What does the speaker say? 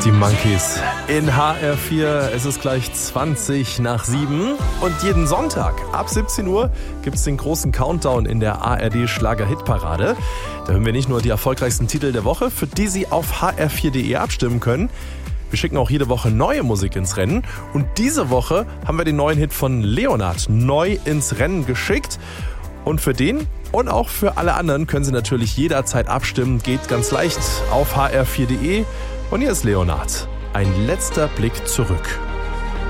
Die Monkeys in HR4. Es ist gleich 7:20. Und jeden Sonntag ab 17 Uhr gibt es den großen Countdown in der ARD Schlager-Hitparade. Da hören wir nicht nur die erfolgreichsten Titel der Woche, für die Sie auf hr4.de abstimmen können. Wir schicken auch jede Woche neue Musik ins Rennen. Und diese Woche haben wir den neuen Hit von Leonard neu ins Rennen geschickt. Und für den und auch für alle anderen können Sie natürlich jederzeit abstimmen. Geht ganz leicht auf hr4.de. Und hier ist Leonard. Ein letzter Blick zurück.